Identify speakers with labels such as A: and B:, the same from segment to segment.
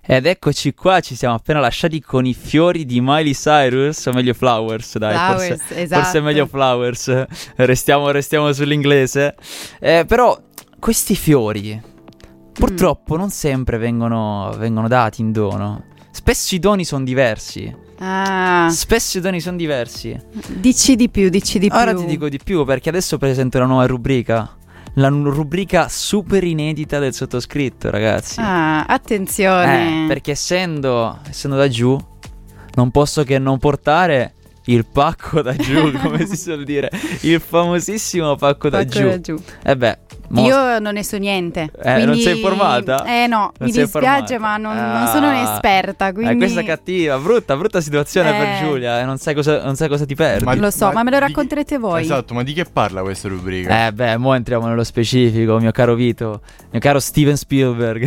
A: Ed eccoci qua, ci siamo appena lasciati con i fiori di Miley Cyrus, o meglio Flowers, dai,
B: Flowers, esatto.
A: forse è meglio Flowers, restiamo sull'inglese. Però questi fiori purtroppo non sempre vengono dati in dono. Spesso i doni sono diversi. Spesso i doni sono diversi.
B: Dici di più.
A: Ora ti dico di più, perché adesso presento una nuova rubrica. La rubrica super inedita del sottoscritto, ragazzi.
B: Attenzione.
A: Perché essendo da giù, non posso che non portare il pacco da giù, come si suol dire. Il famosissimo pacco da giù.
B: Io non ne so niente. Quindi...
A: Non sei informata?
B: No, mi dispiace, ma non sono un'esperta. Quindi...
A: questa è cattiva, brutta situazione per Giulia. Non sai cosa ti perdi.
B: Lo so, ma me lo racconterete voi.
C: Esatto, ma di che parla questa rubrica?
A: Mo entriamo nello specifico, mio caro Vito, mio caro Steven Spielberg.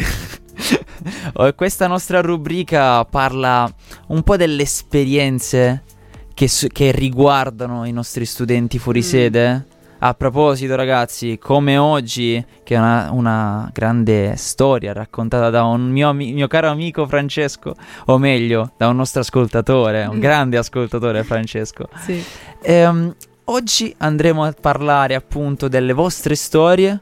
A: Questa nostra rubrica parla un po' delle esperienze che riguardano i nostri studenti fuori sede. A proposito, ragazzi, come oggi, che è una grande storia raccontata da un mio caro amico Francesco, o meglio, da un nostro ascoltatore, un grande ascoltatore, Francesco.
B: Sì.
A: Oggi andremo a parlare appunto delle vostre storie,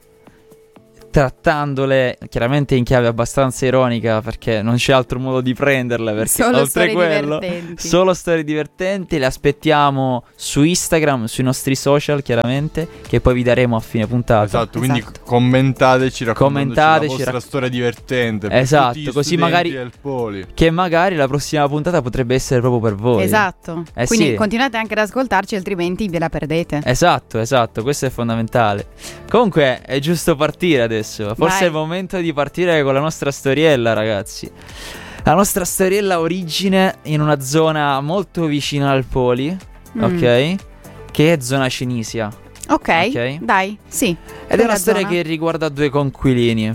A: trattandole chiaramente in chiave abbastanza ironica, perché non c'è altro modo di prenderle, perché
B: solo
A: oltre quello
B: divertenti.
A: Solo storie divertenti. Le aspettiamo su Instagram, sui nostri social, chiaramente, che poi vi daremo a fine puntata.
C: Esatto, quindi commentateci, raccontateci la vostra storia divertente.
A: Esatto, così magari che magari la prossima puntata potrebbe essere proprio per voi.
B: Esatto. Quindi continuate anche ad ascoltarci, altrimenti ve la perdete.
A: Esatto, questo è fondamentale. Comunque è giusto partire adesso. Forse è il momento di partire con la nostra storiella, ragazzi. La nostra storiella origine in una zona molto vicina al Poli, ok? Che è zona Cenisia.
B: Ok, dai, sì.
A: Ed è una storia che riguarda due conquilini.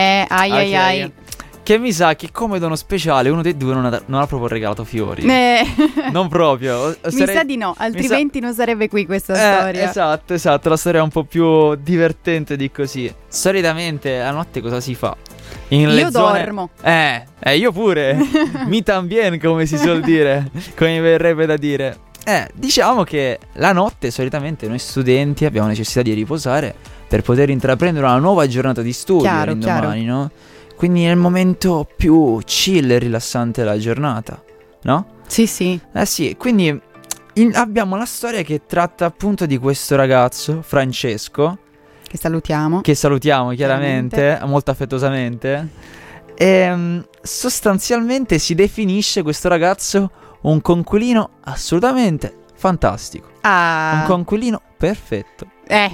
B: Ai.
A: Che mi sa che come dono speciale uno dei due non ha proprio regalato fiori. Non proprio.
B: Mi sa di no, altrimenti non sarebbe qui questa storia.
A: Esatto, la storia è un po' più divertente di così. Solitamente a notte cosa si fa?
B: Io dormo.
A: Io pure. Mi tambien, come si suol dire, come verrebbe da dire. Diciamo che la notte solitamente noi studenti abbiamo necessità di riposare per poter intraprendere una nuova giornata di studio l'indomani, no? Quindi è il momento più chill e rilassante della giornata, no?
B: Sì.
A: Sì, quindi abbiamo la storia che tratta appunto di questo ragazzo, Francesco.
B: Che salutiamo
A: chiaramente, molto affettuosamente. E sostanzialmente si definisce questo ragazzo un conquilino assolutamente fantastico. Un conquilino perfetto.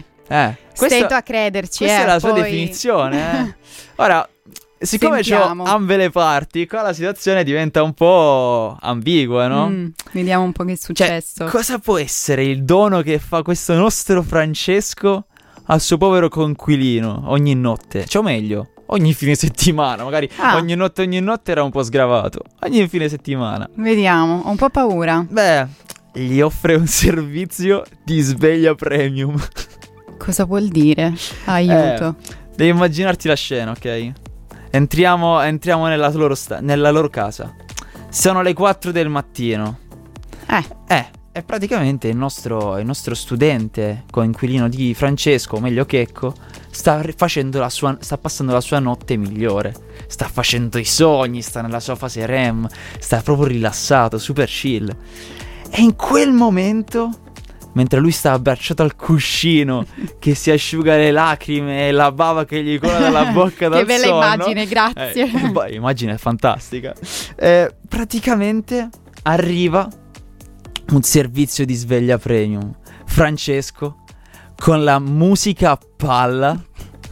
B: Stento a crederci.
A: Questa è la sua definizione. Ora, siccome c'ho ambe le parti, qua la situazione diventa un po' ambigua, no?
B: Vediamo un po' che è successo.
A: Cosa può essere il dono che fa questo nostro Francesco al suo povero conquilino ogni notte? Cioè, o meglio, ogni fine settimana. Magari ogni notte era un po' sgravato. Ogni fine settimana.
B: Vediamo, ho un po' paura.
A: Gli offre un servizio di sveglia premium.
B: Cosa vuol dire? Aiuto.
A: Devi immaginarti la scena, ok? Entriamo nella loro casa. Sono le 4 del mattino. E praticamente il nostro studente coinquilino di Francesco, o meglio Checco, sta passando la sua notte migliore. Sta facendo i sogni, sta nella sua fase REM, sta proprio rilassato, super chill. E in quel momento, mentre lui sta abbracciato al cuscino, che si asciuga le lacrime e la bava che gli cola dalla bocca dal sonno.
B: Che bella immagine, grazie.
A: Immagine fantastica. Praticamente arriva un servizio di sveglia premium. Francesco, con la musica a palla,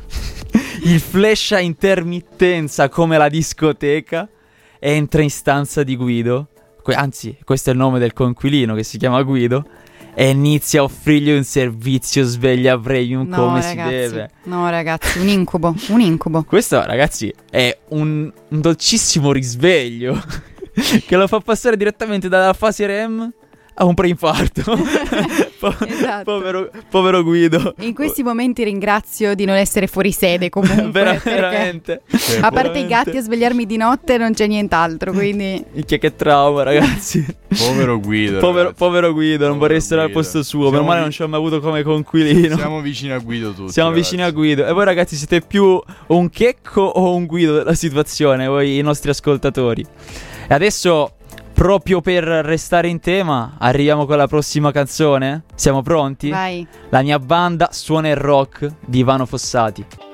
A: il flash a intermittenza come la discoteca, entra in stanza di Guido. Anzi, questo è il nome del conquilino, che si chiama Guido, e inizia a offrirgli un servizio sveglia premium come si deve.
B: No, ragazzi, un incubo.
A: Questo, ragazzi, è un dolcissimo risveglio che lo fa passare direttamente dalla fase REM ha un preinfarto.
B: Esatto.
A: Povero Guido.
B: In questi momenti ringrazio di non essere fuori sede comunque.
A: Veramente.
B: A parte i gatti a svegliarmi di notte non c'è nient'altro, quindi...
A: Che trauma, ragazzi.
C: Povero Guido.
A: Povero Guido, non vorrei essere al posto suo. Meno male non ci ho mai avuto come conquilino.
C: Siamo vicini a Guido tutti.
A: Siamo vicini a Guido. E voi ragazzi siete più un Checco o un Guido della situazione, voi i nostri ascoltatori. E adesso, proprio per restare in tema, arriviamo con la prossima canzone. Siamo pronti?
B: Vai.
A: La mia banda suona il rock di Ivano Fossati.